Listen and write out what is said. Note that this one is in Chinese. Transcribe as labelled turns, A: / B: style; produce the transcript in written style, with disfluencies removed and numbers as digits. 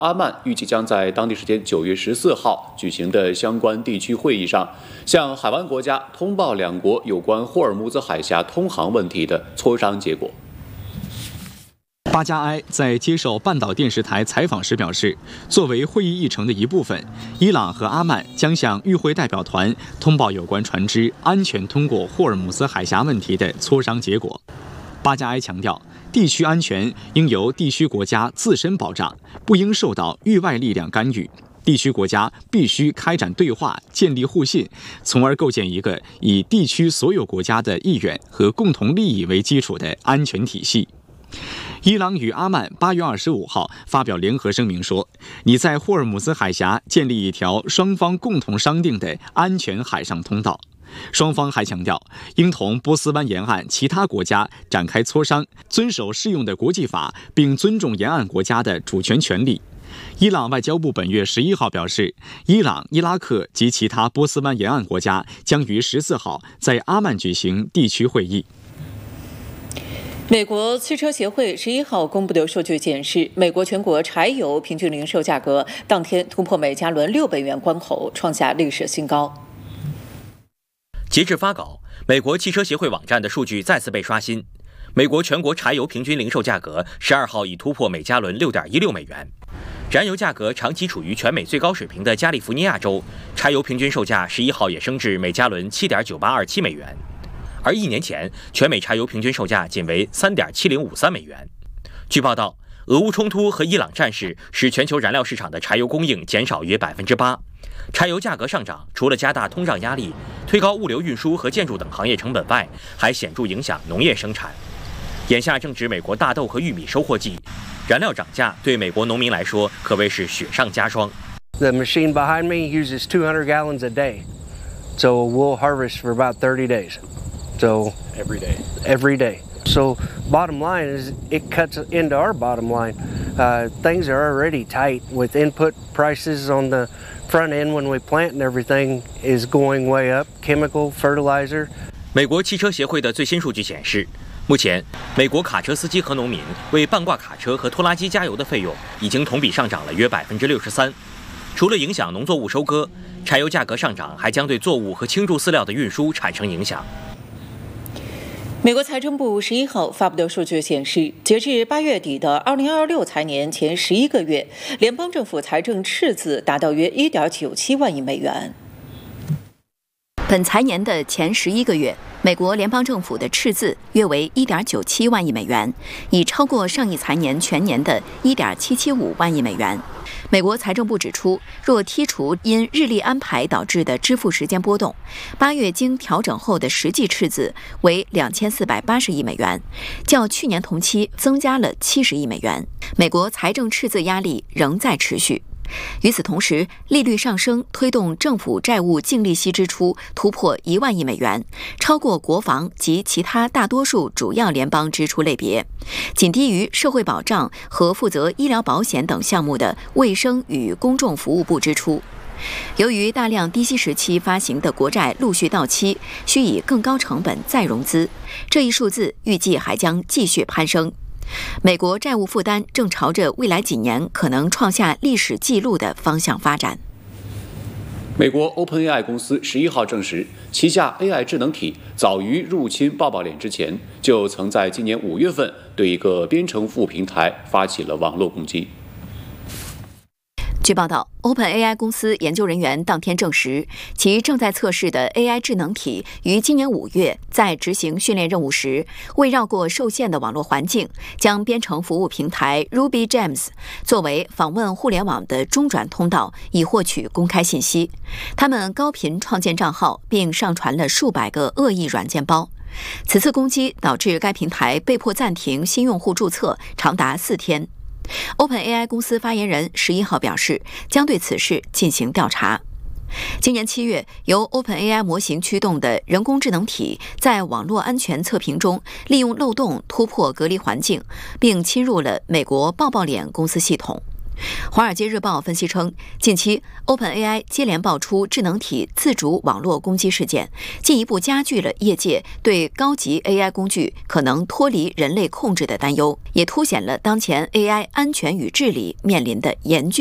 A: 阿曼预计将在当地时间9月14号举行的相关地区会议上，向海湾国家通报两国有关霍尔木兹海峡通航问题的磋商结果。
B: 巴加埃在接受半岛电视台采访时表示，作为会议议程的一部分，伊朗和阿曼将向与会代表团通报有关船只安全通过霍尔木兹海峡问题的磋商结果。巴加埃强调，地区安全应由地区国家自身保障，不应受到域外力量干预。地区国家必须开展对话，建立互信，从而构建一个以地区所有国家的意愿和共同利益为基础的安全体系。伊朗与阿曼8月25号发表联合声明说，拟在霍尔木兹海峡建立一条双方共同商定的安全海上通道。双方还强调，应同波斯湾沿岸其他国家展开磋商，遵守适用的国际法，并尊重沿岸国家的主权权利。伊朗外交部本月11号表示，伊朗、伊拉克及其他波斯湾沿岸国家将于14号在阿曼举行地区会议。
C: 美国汽车协会11号公布的数据显示，美国全国柴油平均零售价格当天突破每加仑6美元关口，创下历史新高。
D: 截至发稿，美国汽车协会网站的数据再次被刷新，美国全国柴油平均零售价格12号已突破每加仑6.16美元。燃油价格长期处于全美最高水平的加利福尼亚州，柴油平均售价11号也升至每加仑7.9827美元。而1年前，全美柴油平均售价仅为3.7053美元。据报道，俄乌冲突和伊朗战事使全球燃料市场的柴油供应减少约8%。柴油价格上涨，除了加大通胀压力、推高物流运输和建筑等行业成本外，还显著影响农业生产。眼下正值美国大豆和玉米收获季，燃料涨价对美国农民来说可谓是雪上加霜。
E: The machine behind me uses 200 gallons a day, so we'll harvest for about 30 days. So every day. So bottom line is it cuts into our bottom line. Things are already tight with input prices on the front end when we plant and everything is going way up. Chemical, fertilizer.
D: 美国汽车协会的最新数据显示，目前美国卡车司机和农民为半挂卡车和拖拉机加油的费用已经同比上涨了约63%。除了影响农作物收割，柴油价格上涨还将对作物和轻重饲料的运输产生影响。
C: 美国财政部11号发布的数据显示，截至8月底的2026财年前11个月，联邦政府财政赤字达到约1.97万亿美元。
F: 本财年的前11个月，美国联邦政府的赤字约为1.97万亿美元，已超过上一财年全年的1.775万亿美元。美国财政部指出，若剔除因日历安排导致的支付时间波动，8月经调整后的实际赤字为2480亿美元，较去年同期增加了70亿美元。美国财政赤字压力仍在持续。与此同时，利率上升推动政府债务净利息支出突破1万亿美元，超过国防及其他大多数主要联邦支出类别，仅低于社会保障和负责医疗保险等项目的卫生与公众服务部支出。由于大量低息时期发行的国债陆续到期，需以更高成本再融资，这一数字预计还将继续攀升。美国债务负担正朝着未来几年可能创下历史纪录的方向发展。
A: 美国 OpenAI 公司11号证实，旗下 AI 智能体早于入侵抱抱脸之前，就曾在今年5月份对一个编程服务平台发起了网络攻击。
F: 据报道， OpenAI 公司研究人员当天证实，其正在测试的 AI 智能体于今年5月在执行训练任务时，未绕过受限的网络环境，将编程服务平台 RubyGems 作为访问互联网的中转通道，以获取公开信息。他们高频创建账号，并上传了数百个恶意软件包。此次攻击导致该平台被迫暂停新用户注册长达4天。OpenAI 公司发言人11号表示，将对此事进行调查。今年7月，由 OpenAI 模型驱动的人工智能体在网络安全测评中利用漏洞突破隔离环境，并侵入了美国抱抱脸公司系统。 《华尔街日报》分析称，近期 OpenAI 接连爆出智能体自主网络攻击事件，进一步加剧了业界对高级 AI 工具可能脱离人类控制的担忧，也凸显了当前 AI 安全与治理面临的严峻